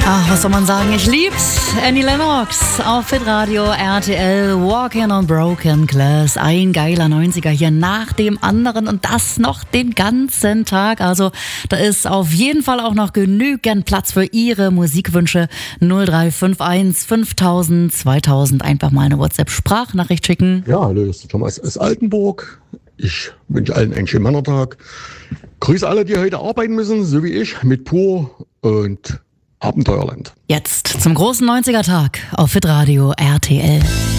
Ach, was soll man sagen? Ich lieb's. Annie Lennox auf Hitradio RTL. Walking on Broken Glass. Ein geiler 90er hier nach dem anderen und das noch den ganzen Tag. Also da ist auf jeden Fall auch noch genügend Platz für Ihre Musikwünsche. 0351 5000 2000. Einfach mal eine WhatsApp-Sprachnachricht schicken. Ja, hallo, das ist Thomas aus Altenburg. Ich wünsche allen einen schönen Männertag. Grüße alle, die heute arbeiten müssen, so wie ich, mit Pur und Abenteuerland. Jetzt zum großen 90er-Tag auf Hitradio RTL.